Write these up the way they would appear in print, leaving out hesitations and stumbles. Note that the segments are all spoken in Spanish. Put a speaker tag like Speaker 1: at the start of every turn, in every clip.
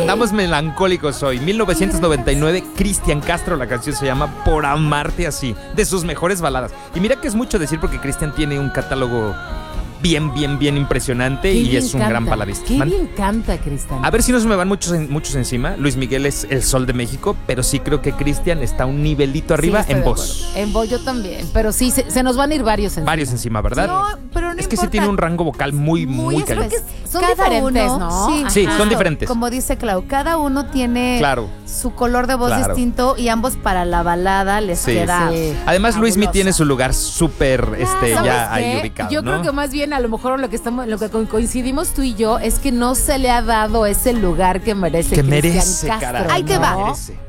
Speaker 1: Andamos melancólicos hoy. 1999, Cristian Castro, la canción se llama Por amarte así, de sus mejores baladas. Y mira que es mucho decir porque Cristian tiene un catálogo bien impresionante y es un gran baladista.
Speaker 2: Qué bien canta, Cristian.
Speaker 1: A ver si no se me van muchos encima. Luis Miguel es el sol de México, pero sí creo que Cristian está un nivelito arriba en voz.
Speaker 2: En voz yo también, pero sí, se nos van a ir varios encima.
Speaker 1: Varios encima, ¿verdad?
Speaker 3: No, pero no
Speaker 1: es que
Speaker 3: importa.
Speaker 1: sí tiene un rango vocal muy cañón.
Speaker 2: Son
Speaker 3: Cada
Speaker 2: diferentes,
Speaker 3: uno,
Speaker 2: ¿no?
Speaker 1: Sí,
Speaker 2: Ajá.
Speaker 1: son diferentes.
Speaker 3: Como dice Clau, cada uno tiene
Speaker 1: Claro.
Speaker 3: su color de voz
Speaker 1: Claro.
Speaker 3: distinto y ambos para la balada les
Speaker 1: Sí.
Speaker 3: queda.
Speaker 2: Sí.
Speaker 1: Además, Luismi
Speaker 3: fabulosa.
Speaker 1: tiene su lugar súper
Speaker 2: ¿Sabes
Speaker 1: ya
Speaker 2: qué?
Speaker 1: ahí ubicado,
Speaker 2: Yo
Speaker 1: ¿no?
Speaker 2: creo que más bien a lo mejor lo que coincidimos tú y yo es que no se le ha dado ese lugar que merece
Speaker 1: Que
Speaker 2: Cristian
Speaker 1: merece,
Speaker 2: Castro,
Speaker 1: carajo.
Speaker 3: Ahí te
Speaker 2: ¿no?
Speaker 3: va.
Speaker 1: Merece.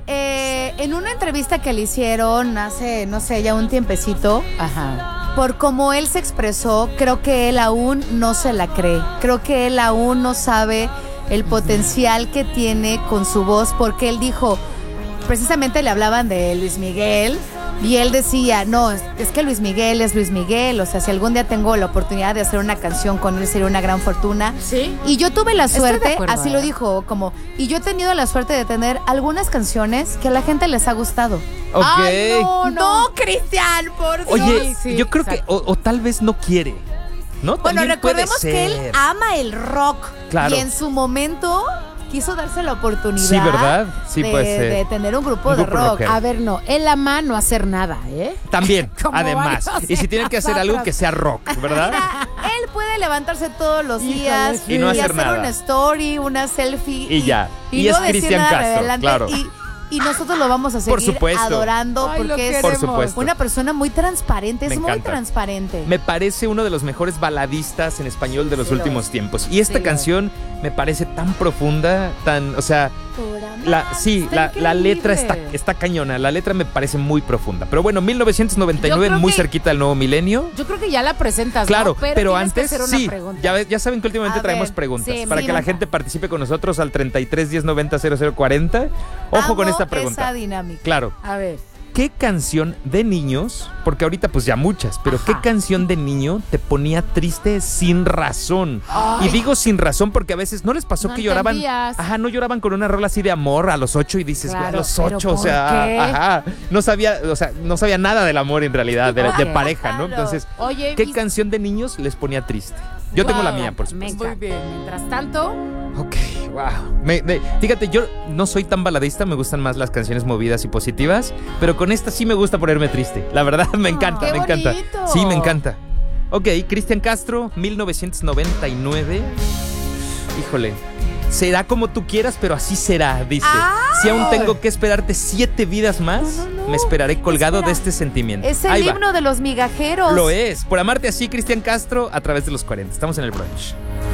Speaker 3: En una entrevista que le hicieron hace, no sé, ya un tiempecito,
Speaker 2: Ajá.
Speaker 3: por cómo él se expresó, creo que él aún no se la cree. Creo que él aún no sabe el potencial que tiene con su voz, porque él dijo, precisamente le hablaban de Luis Miguel, y él decía, no, es que Luis Miguel es Luis Miguel, o sea, si algún día tengo la oportunidad de hacer una canción con él sería una gran fortuna.
Speaker 2: Sí.
Speaker 3: Y yo tuve la
Speaker 2: Estoy de
Speaker 3: suerte,
Speaker 2: acuerdo,
Speaker 3: así lo dijo, como, y yo he tenido la suerte de tener algunas canciones que a la gente les ha gustado.
Speaker 1: Ok.
Speaker 2: Ay, no.
Speaker 3: Cristian, por Dios.
Speaker 1: Oye,
Speaker 2: Sí,
Speaker 1: yo creo
Speaker 2: exacto.
Speaker 1: que o tal vez no quiere, ¿no?
Speaker 3: Bueno,
Speaker 1: También puede
Speaker 3: recordemos que él
Speaker 1: ser.
Speaker 3: ama el rock.
Speaker 1: Claro.
Speaker 3: Y en su momento quiso darse la oportunidad.
Speaker 1: Sí, ¿verdad? Sí,
Speaker 3: de,
Speaker 1: puede ser.
Speaker 3: de tener un grupo
Speaker 1: Un
Speaker 3: de
Speaker 1: grupo
Speaker 3: rock.
Speaker 1: rockero.
Speaker 2: A ver, no, él ama no hacer nada, ¿eh?
Speaker 1: También,
Speaker 2: Como
Speaker 1: además.
Speaker 2: varios
Speaker 1: Y si tiene que hacer algo
Speaker 2: nosotros.
Speaker 1: que sea rock, ¿verdad?
Speaker 3: Él puede levantarse todos los
Speaker 2: Híjole,
Speaker 3: días
Speaker 2: sí.
Speaker 1: Y no hacer
Speaker 3: hacer
Speaker 1: nada.
Speaker 3: una story, una selfie.
Speaker 1: Y ya.
Speaker 3: Y,
Speaker 1: Y
Speaker 3: no
Speaker 1: es
Speaker 3: decir
Speaker 1: Cristian
Speaker 3: nada
Speaker 1: Castro,
Speaker 3: revelante.
Speaker 1: claro.
Speaker 3: Y nosotros lo vamos a
Speaker 1: Por
Speaker 3: seguir
Speaker 1: supuesto.
Speaker 3: adorando
Speaker 2: Ay, lo
Speaker 3: porque es
Speaker 2: queremos.
Speaker 1: Por supuesto.
Speaker 3: una persona muy transparente.
Speaker 1: Me
Speaker 3: Es muy
Speaker 1: encanta.
Speaker 3: transparente.
Speaker 1: Me parece uno de los mejores baladistas en español de los
Speaker 2: Sí lo
Speaker 1: últimos
Speaker 2: es.
Speaker 1: tiempos. Y esta
Speaker 2: Sí lo
Speaker 1: canción me parece tan profunda, tan, o sea, la
Speaker 2: Está
Speaker 1: letra
Speaker 2: increíble.
Speaker 1: está cañona. La letra me parece muy profunda. Pero bueno, 1999,
Speaker 2: Yo creo
Speaker 1: muy
Speaker 2: que-
Speaker 1: cerquita del nuevo milenio.
Speaker 2: Yo creo que ya la presentas,
Speaker 1: Claro,
Speaker 2: ¿no?
Speaker 1: pero
Speaker 2: tienes que
Speaker 1: antes
Speaker 2: hacer una
Speaker 1: sí.
Speaker 2: pregunta.
Speaker 1: Ya saben que últimamente
Speaker 3: A
Speaker 1: traemos
Speaker 3: ver,
Speaker 1: preguntas
Speaker 2: sí,
Speaker 1: para
Speaker 3: sí,
Speaker 1: que la
Speaker 3: venga.
Speaker 1: gente participe con nosotros al 33 10 90 0040. Ojo
Speaker 3: Amo
Speaker 1: con esta
Speaker 3: esa
Speaker 1: pregunta.
Speaker 3: dinámica.
Speaker 1: Claro.
Speaker 2: A ver.
Speaker 1: ¿Qué canción de niños, porque ahorita pues ya muchas, pero qué
Speaker 2: Ajá.
Speaker 1: canción de niño te ponía triste sin razón?
Speaker 2: Ay.
Speaker 1: Y digo sin razón porque a veces no les pasó
Speaker 2: No
Speaker 1: que lloraban,
Speaker 2: entendías.
Speaker 1: ajá, no lloraban con una rola así de amor a los 8 y dices, güey, a
Speaker 2: Claro,
Speaker 1: los
Speaker 2: pero
Speaker 1: 8, o
Speaker 2: ¿por
Speaker 1: sea,
Speaker 2: qué?
Speaker 1: ajá, no sabía nada del amor en realidad, de
Speaker 2: Ok.
Speaker 1: pareja, ¿no?
Speaker 3: Claro.
Speaker 1: Entonces,
Speaker 2: Oye,
Speaker 1: ¿qué
Speaker 2: y-
Speaker 1: canción de niños les ponía triste? Yo tengo la
Speaker 2: Wow,
Speaker 1: mía, por
Speaker 2: me
Speaker 1: supuesto.
Speaker 2: encanta. Mientras tanto,
Speaker 1: Ok, wow. Fíjate, yo no soy tan baladista, me gustan más las canciones movidas y positivas, pero con esta sí me gusta ponerme triste. La verdad, me encanta,
Speaker 3: qué
Speaker 1: me encanta.
Speaker 3: bonito.
Speaker 1: Sí, me encanta. Ok, Cristian Castro, 1999. Híjole, será como tú quieras, pero así será, dice. Si aún tengo que esperarte 7 vidas más,
Speaker 3: No.
Speaker 1: me esperaré colgado
Speaker 3: Espera.
Speaker 1: de este sentimiento.
Speaker 3: Es el
Speaker 1: Ahí va.
Speaker 3: himno de los migajeros.
Speaker 1: Lo es. Por amarte así, Cristian Castro, a través de los 40. Estamos en el brunch.